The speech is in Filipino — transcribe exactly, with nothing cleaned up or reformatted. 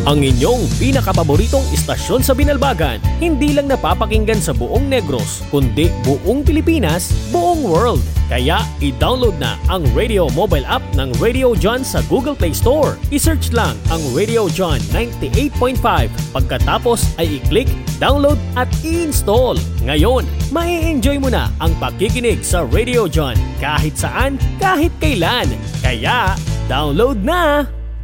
Ang inyong pinakapaboritong istasyon sa Binalbagan, hindi lang napapakinggan sa buong Negros, kundi buong Pilipinas, buong world. Kaya i-download na ang Radio Mobile app ng Radio John sa Google Play Store. I-search lang ang Radio John ninety-eight point five. Pagkatapos ay i-click, download at i-install. Ngayon, mai-enjoy mo na ang pakikinig sa Radio John kahit saan, kahit kailan. Kaya, download na!